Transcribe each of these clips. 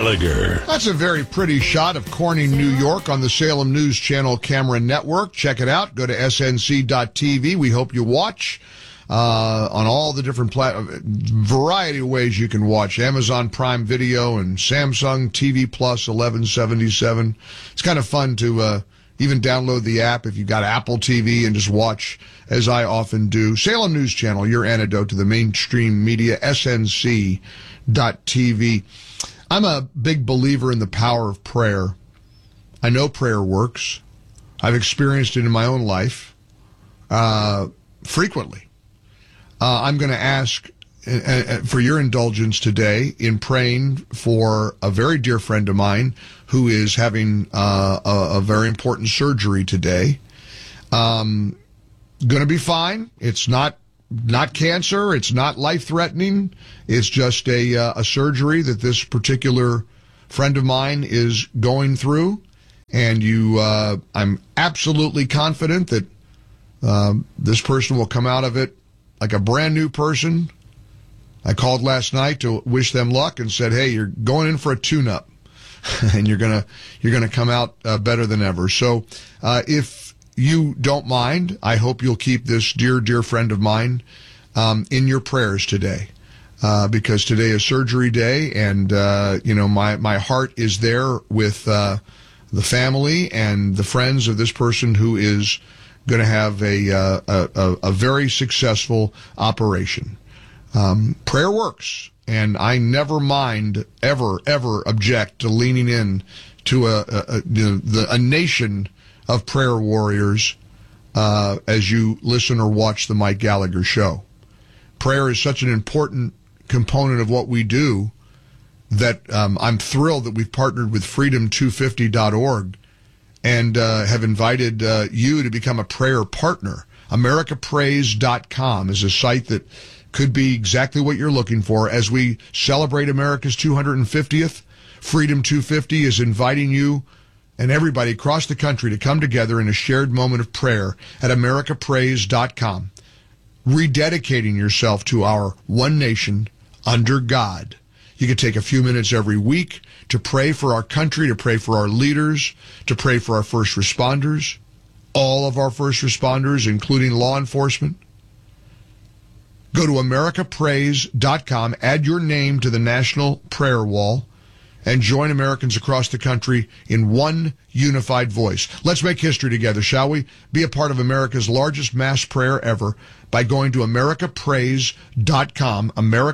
Gallagher. That's a very pretty shot of Corning, New York on the Salem News Channel camera network. Check it out. Go to snc.tv. We hope you watch on all the different variety of ways you can watch. Amazon Prime Video and Samsung TV Plus 1177. It's kind of fun to even download the app if you've got Apple TV and just watch, as I often do. Salem News Channel, your antidote to the mainstream media, snc.tv. I'm a big believer in the power of prayer. I know prayer works. I've experienced it in my own life frequently. I'm going to ask for your indulgence today in praying for a very dear friend of mine who is having a very important surgery today. Going to be fine. It's not cancer. It's not life-threatening. It's just a surgery that this particular friend of mine is going through. And I'm absolutely confident that this person will come out of it like a brand new person. I called last night to wish them luck and said, hey, you're going in for a tune-up and you're gonna come out better than ever. So if you don't mind, I hope you'll keep this dear, dear friend of mine in your prayers today, because today is surgery day, and my heart is there with the family and the friends of this person who is going to have a very successful operation. Prayer works, and I never mind, ever object to leaning in to a nation of prayer warriors as you listen or watch the Mike Gallagher Show. Prayer is such an important component of what we do that I'm thrilled that we've partnered with freedom250.org and have invited you to become a prayer partner. AmericaPrays.com is a site that could be exactly what you're looking for. As we celebrate America's 250th, Freedom 250 is inviting you and everybody across the country to come together in a shared moment of prayer at AmericaPrays.com, rededicating yourself to our one nation under God. You can take a few minutes every week to pray for our country, to pray for our leaders, to pray for our first responders, all of our first responders, including law enforcement. Go to AmericaPrays.com, add your name to the National Prayer Wall, and join Americans across the country in one unified voice. Let's make history together, shall we? Be a part of America's largest mass prayer ever by going to AmericaPrays.com,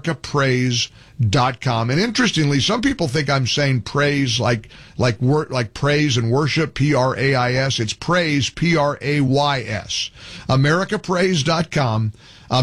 AmericaPrays.com. And interestingly, some people think I'm saying praise like praise and worship, P-R-A-I-S. It's praise, P-R-A-Y-S. AmericaPrays.com,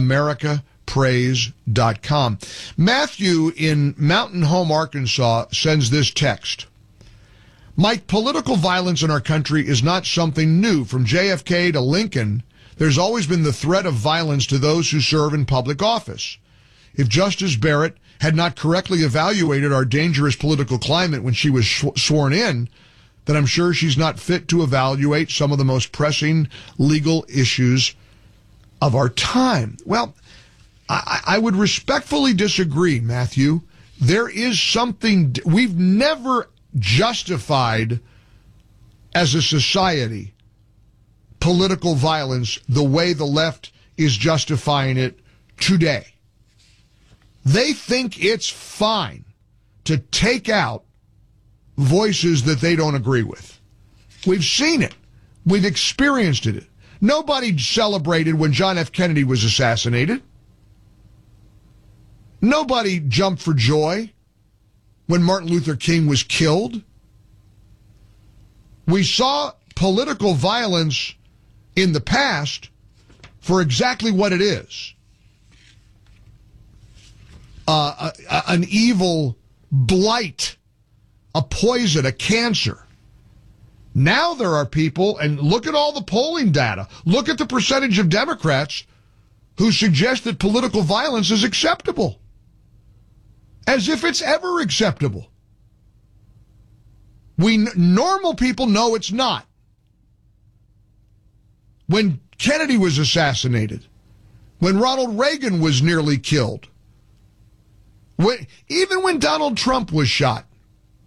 AmericaPrays.com. Matthew in Mountain Home, Arkansas sends this text. Mike, political violence in our country is not something new. From JFK to Lincoln, there's always been the threat of violence to those who serve in public office. If Justice Barrett had not correctly evaluated our dangerous political climate when she was sworn in, then I'm sure she's not fit to evaluate some of the most pressing legal issues of our time. Well, I would respectfully disagree, Matthew. There is something we've never justified as a society political violence the way the left is justifying it today. They think it's fine to take out voices that they don't agree with. We've seen it. We've experienced it. Nobody celebrated when John F. Kennedy was assassinated. Nobody jumped for joy when Martin Luther King was killed. We saw political violence in the past for exactly what it is. An evil blight, a poison, a cancer. Now there are people, and look at all the polling data, look at the percentage of Democrats who suggest that political violence is acceptable. As if it's ever acceptable. Normal people know it's not. When Kennedy was assassinated, when Ronald Reagan was nearly killed, even when Donald Trump was shot,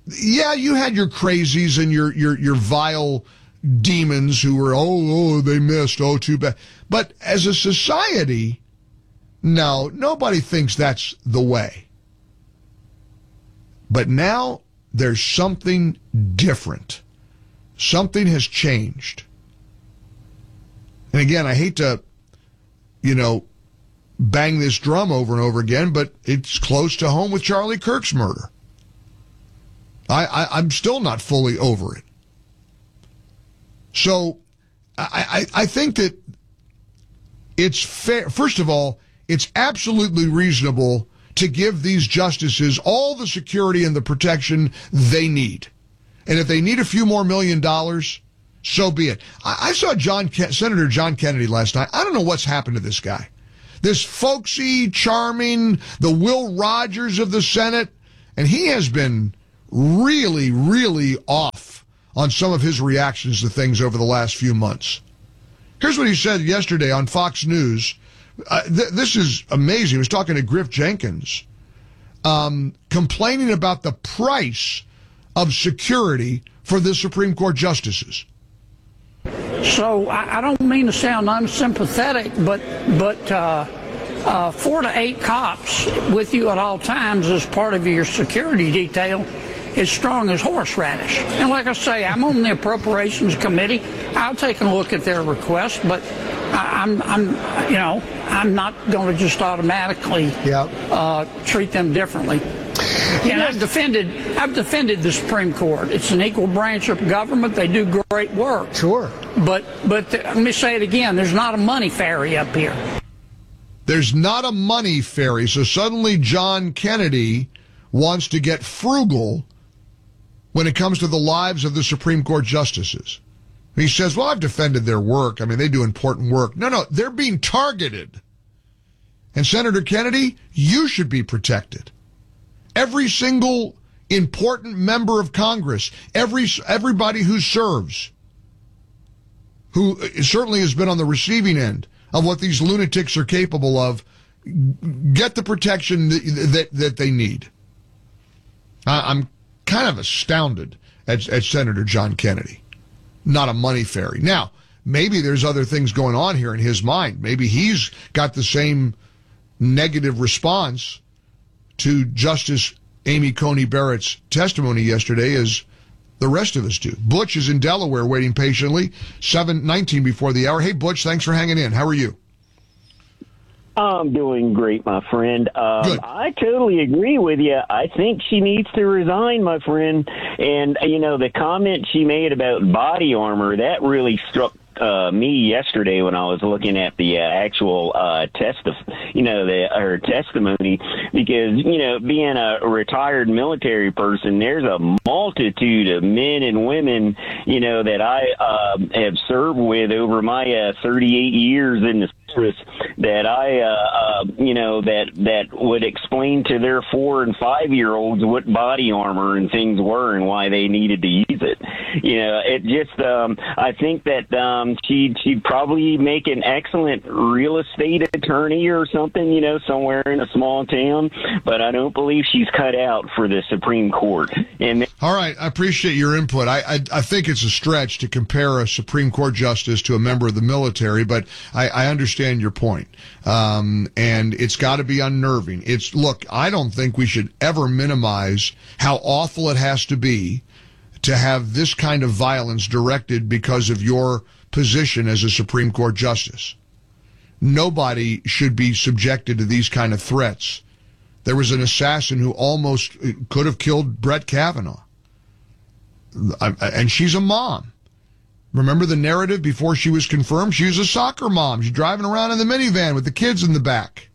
yeah, you had your crazies and your vile demons who were, they missed, too bad. But as a society, no, nobody thinks that's the way. But now there's something different. Something has changed. And again, I hate to, bang this drum over and over again, but it's close to home with Charlie Kirk's murder. I'm still not fully over it. So I think that it's fair. First of all, it's absolutely reasonable to give these justices all the security and the protection they need. And if they need a few more $1 million, so be it. I saw Senator John Kennedy last night. I don't know what's happened to this guy. This folksy, charming, the Will Rogers of the Senate. And he has been really, really off on some of his reactions to things over the last few months. Here's what he said yesterday on Fox News. This is amazing. He was talking to Griff Jenkins, complaining about the price of security for the Supreme Court justices. So I don't mean to sound unsympathetic, but 4 to 8 cops with you at all times as part of your security detail is strong as horseradish. And like I say, I'm on the Appropriations Committee. I'll take a look at their request, but I'm not going to just automatically treat them differently. And I've defended the Supreme Court. It's an equal branch of government. They do great work. Sure. But let me say it again. There's not a money fairy up here. There's not a money fairy. So suddenly John Kennedy wants to get frugal when it comes to the lives of the Supreme Court justices. He says, well, I've defended their work. I mean, they do important work. No, they're being targeted. And Senator Kennedy, you should be protected. Every single important member of Congress, everybody who serves, who certainly has been on the receiving end of what these lunatics are capable of, get the protection that they need. I'm kind of astounded at Senator John Kennedy. Not a money fairy. Now, maybe there's other things going on here in his mind. Maybe he's got the same negative response to Justice Amy Coney Barrett's testimony yesterday as the rest of us do. Butch is in Delaware waiting patiently, 7:19 before the hour. Hey, Butch, thanks for hanging in. How are you? I'm doing great, my friend. Good. I totally agree with you. I think she needs to resign, my friend. And, the comment she made about body armor, that really struck me yesterday when I was looking at the actual her testimony, because being a retired military person, there's a multitude of men and women that I have served with over my 38 years in the service that that would explain to their 4 and 5 year olds what body armor and things were and why they needed to use it. It just I think that she'd probably make an excellent real estate attorney or something, somewhere in a small town, but I don't believe she's cut out for the Supreme Court. And all right, I appreciate your input. I think it's a stretch to compare a Supreme Court justice to a member of the military, but I understand your point. And it's got to be unnerving. Look, I don't think we should ever minimize how awful it has to be to have this kind of violence directed because of your position as a Supreme Court justice. Nobody should be subjected to these kind of threats. There was an assassin who almost could have killed Brett Kavanaugh. And she's a mom. Remember the narrative before she was confirmed? She was a soccer mom. She's driving around in the minivan with the kids in the back.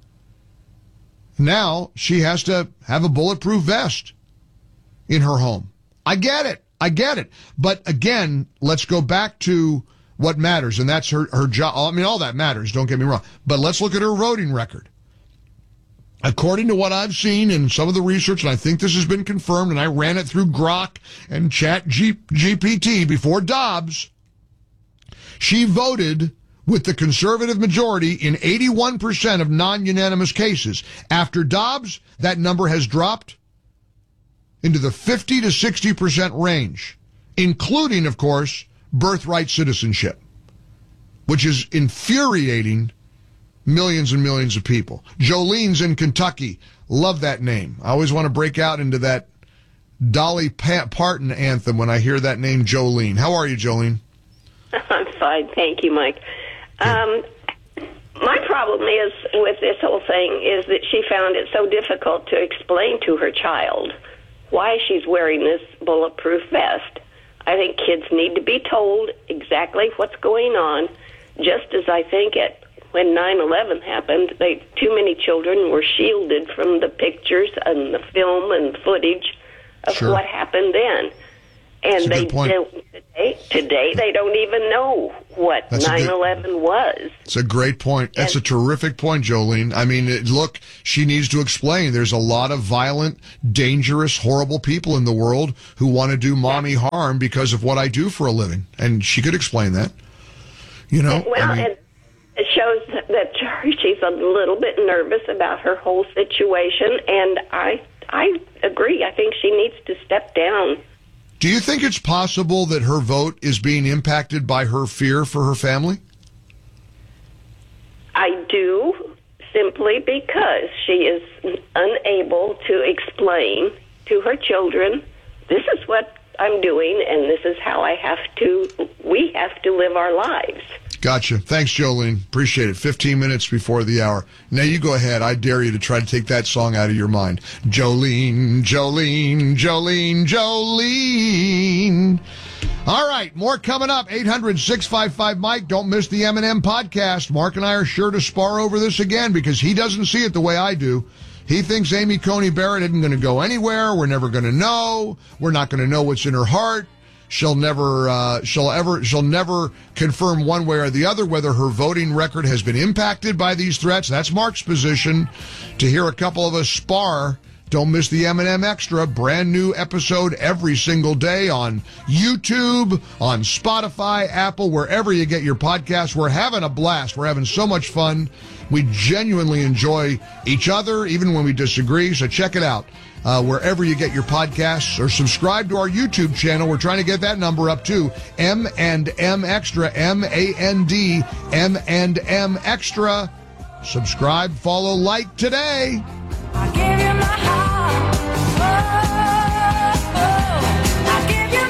Now she has to have a bulletproof vest in her home. I get it. But again, let's go back to what matters, and that's her job. I mean, all that matters, don't get me wrong. But let's look at her voting record. According to what I've seen in some of the research, and I think this has been confirmed, and I ran it through Grok and ChatGPT before Dobbs, she voted with the conservative majority in 81% of non-unanimous cases. After Dobbs, that number has dropped into the 50 to 60% range, including, of course, birthright citizenship, which is infuriating millions and millions of people. Jolene's in Kentucky. Love that name. I always want to break out into that Dolly Parton anthem when I hear that name, Jolene. How are you, Jolene? I'm fine. Thank you, Mike. My problem is with this whole thing is that she found it so difficult to explain to her child why she's wearing this bulletproof vest. I think kids need to be told exactly what's going on, just as I think when 9/11 happened, too many children were shielded from the pictures and the film and footage of what happened then. And they don't, today they don't even know what 9/11 was. It's a great point. That's a terrific point, Jolene. I mean, look, she needs to explain. There's a lot of violent, dangerous, horrible people in the world who want to do mommy harm because of what I do for a living. And she could explain that. You know? Well, and it shows that she's a little bit nervous about her whole situation, and I agree. I think she needs to step down. Do you think it's possible that her vote is being impacted by her fear for her family? I do, simply because she is unable to explain to her children, this is what I'm doing, and this is how we have to live our lives. Gotcha. Thanks, Jolene. Appreciate it. 15 minutes before the hour. Now you go ahead. I dare you to try to take that song out of your mind. Jolene, Jolene, Jolene, Jolene. All right, more coming up. 800-655-MIKE. Don't miss the M&M podcast. Mark and I are sure to spar over this again because he doesn't see it the way I do. He thinks Amy Coney Barrett isn't going to go anywhere. We're never going to know. We're not going to know what's in her heart. She'll never confirm one way or the other whether her voting record has been impacted by these threats. That's Mark's position. To hear a couple of us spar, don't miss the M&M Extra, brand new episode every single day on YouTube, on Spotify, Apple, wherever you get your podcasts. We're having a blast. We're having so much fun. We genuinely enjoy each other, even when we disagree. So check it out. Wherever you get your podcasts, or subscribe to our YouTube channel. We're trying to get that number up too. M&M Extra, M-A-N-D, M&M Extra. Subscribe, follow, like today. I give you my heart. I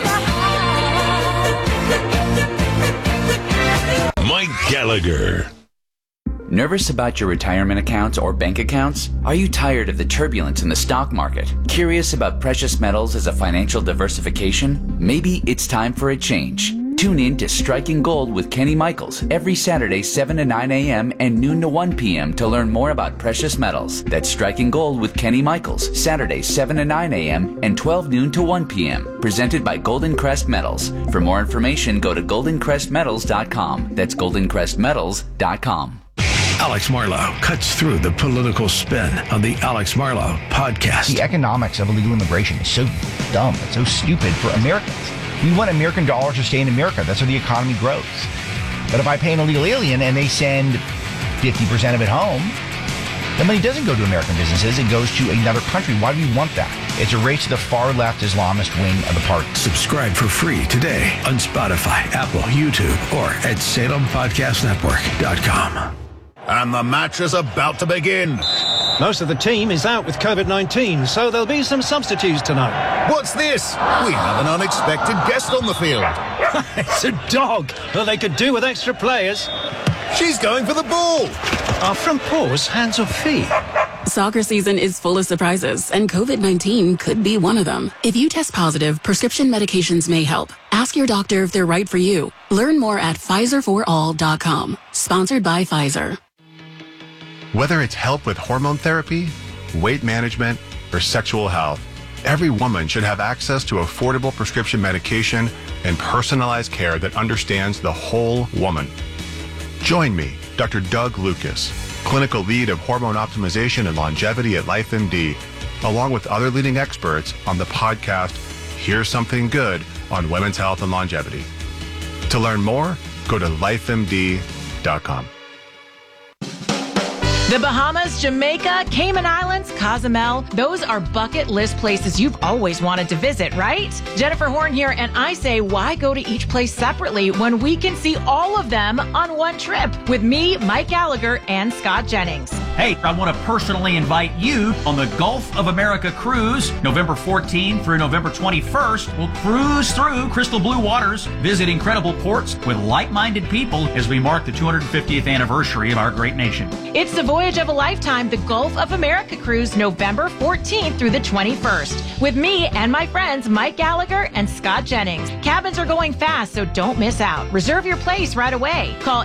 give you my heart. Mike Gallagher. Nervous about your retirement accounts or bank accounts? Are you tired of the turbulence in the stock market? Curious about precious metals as a financial diversification? Maybe it's time for a change. Tune in to Striking Gold with Kenny Michaels every Saturday 7 to 9 a.m. and noon to 1 p.m. to learn more about precious metals. That's Striking Gold with Kenny Michaels, Saturdays 7 to 9 a.m. and 12 noon to 1 p.m. Presented by Golden Crest Metals. For more information, go to goldencrestmetals.com. That's goldencrestmetals.com. Alex Marlow cuts through the political spin on the Alex Marlow podcast. The economics of illegal immigration is so dumb. It's so stupid for Americans. We want American dollars to stay in America. That's how the economy grows. But if I pay an illegal alien and they send 50% of it home, the money doesn't go to American businesses. It goes to another country. Why do we want that? It's a race to the far left Islamist wing of the party. Subscribe for free today on Spotify, Apple, YouTube, or at SalemPodcastNetwork.com. And the match is about to begin. Most of the team is out with COVID-19, so there'll be some substitutes tonight. What's this? We have an unexpected guest on the field. It's a dog. Well, they could do with extra players. She's going for the ball. Are front paws hands or feet? Soccer season is full of surprises, and COVID-19 could be one of them. If you test positive, prescription medications may help. Ask your doctor if they're right for you. Learn more at PfizerForAll.com. Sponsored by Pfizer. Whether it's help with hormone therapy, weight management, or sexual health, every woman should have access to affordable prescription medication and personalized care that understands the whole woman. Join me, Dr. Doug Lucas, clinical lead of hormone optimization and longevity at LifeMD, along with other leading experts on the podcast Here's Something Good on Women's Health and Longevity. To learn more, go to lifemd.com. The Bahamas, Jamaica, Cayman Islands, Cozumel, those are bucket list places you've always wanted to visit, right? Jennifer Horn here, and I say, why go to each place separately when we can see all of them on one trip with me, Mike Gallagher, and Scott Jennings? Hey, I want to personally invite you on the Gulf of America cruise, November 14th through November 21st. We'll cruise through crystal blue waters, visit incredible ports with like-minded people as we mark the 250th anniversary of our great nation. It's the voyage of a lifetime, the Gulf of America cruise, November 14th through the 21st, with me and my friends Mike Gallagher and Scott Jennings. Cabins are going fast, so don't miss out. Reserve your place right away. Call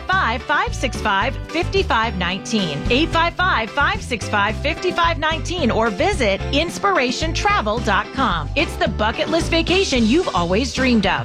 855-565-5519. 855-565-5519 or visit inspirationtravel.com. It's the bucket list vacation you've always dreamed of.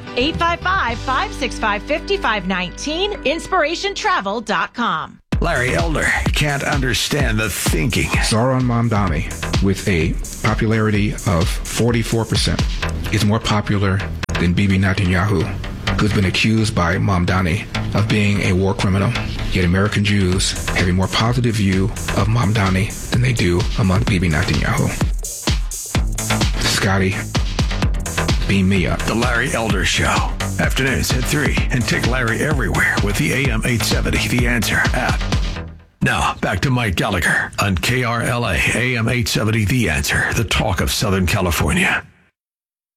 855-565-5519, inspirationtravel.com. Larry Elder can't understand the thinking. Zohran Mamdani, with a popularity of 44%, is more popular than Bibi Netanyahu, who's been accused by Mamdani of being a war criminal. Yet American Jews have a more positive view of Mamdani than they do among Bibi Netanyahu. Scotty, beam me up. The Larry Elder Show. Afternoons at 3. And take Larry everywhere with the AM 870 The Answer app. Now, back to Mike Gallagher on KRLA AM 870 The Answer, the talk of Southern California.